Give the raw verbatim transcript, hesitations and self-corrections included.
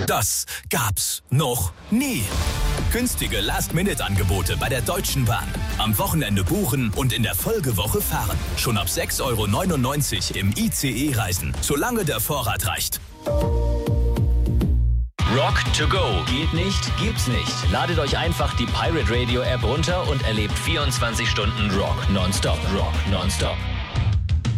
Das gab's noch nie. Günstige Last-Minute-Angebote bei der Deutschen Bahn. Am Wochenende buchen und in der Folgewoche fahren. Schon ab sechs Euro neunundneunzig im I C E reisen, solange der Vorrat reicht. Rock to go. Geht nicht, gibt's nicht. Ladet euch einfach die Pirate Radio App runter und erlebt vierundzwanzig Stunden Rock nonstop. Rock nonstop.